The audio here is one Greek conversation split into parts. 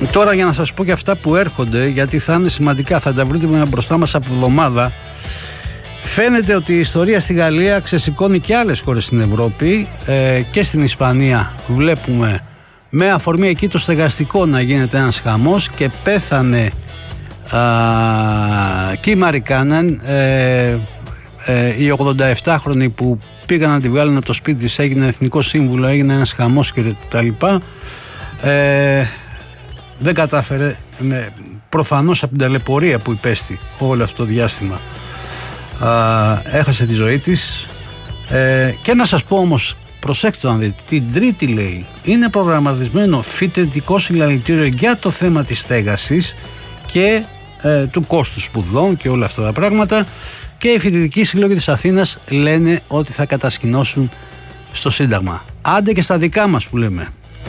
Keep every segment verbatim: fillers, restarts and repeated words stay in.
Τώρα για να σας πω και αυτά που έρχονται, γιατί θα είναι σημαντικά, θα τα βρείτε μπροστά μας από εβδομάδα. Φαίνεται ότι η ιστορία στη Γαλλία ξεσηκώνει και άλλες χώρες στην Ευρώπη, ε, και στην Ισπανία βλέπουμε με αφορμή εκεί το στεγαστικό να γίνεται ένας χαμός και πέθανε α, και η Μαρικάνεν, ε, ε, η ογδονταεπτάχρονη που πήγαν να τη βγάλουν από το σπίτι της, έγινε εθνικό σύμβουλο, έγινε ένας χαμός και τα λοιπά. Ε, δεν κατάφερε, με, προφανώς από την ταλαιπωρία που υπέστη όλο αυτό το διάστημα, α, έχασε τη ζωή της. Ε, και να σας πω όμως, προσέξτε να δείτε, την Τρίτη λέει είναι προγραμματισμένο φοιτητικό συλλαλητήριο για το θέμα της στέγασης και ε, του κόστου σπουδών και όλα αυτά τα πράγματα, και οι φοιτητικοί σύλλογοι της Αθήνας λένε ότι θα κατασκηνώσουν στο Σύνταγμα. Άντε και στα δικά μας που λέμε.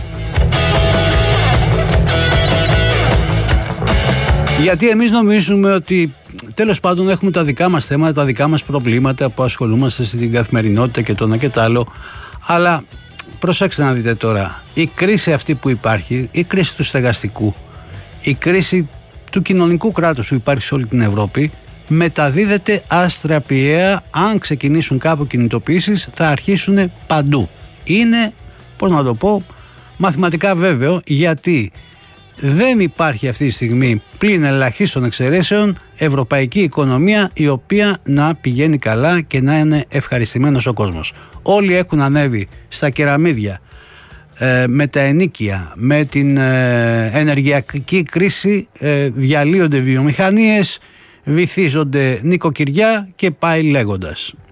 Γιατί εμείς νομίζουμε ότι τέλος πάντων έχουμε τα δικά μας θέματα, τα δικά μας προβλήματα που ασχολούμαστε στην καθημερινότητα και το ένα και το άλλο. Αλλά προσέξτε να δείτε τώρα, η κρίση αυτή που υπάρχει, η κρίση του στεγαστικού, η κρίση του κοινωνικού κράτους που υπάρχει σε όλη την Ευρώπη, μεταδίδεται αστραπιαία. Αν ξεκινήσουν κάπου κινητοποιήσεις, θα αρχίσουν παντού. Είναι, πώς να το πω, μαθηματικά βέβαιο, γιατί δεν υπάρχει αυτή τη στιγμή, πλην ελαχίστων εξαιρέσεων, ευρωπαϊκή οικονομία η οποία να πηγαίνει καλά και να είναι ευχαριστημένος ο κόσμος. Όλοι έχουν ανέβει στα κεραμίδια, ε, με τα ενοίκια, με την ε, ενεργειακή κρίση, ε, διαλύονται βιομηχανίες, βυθίζονται νοικοκυριά και πάει λέγοντας.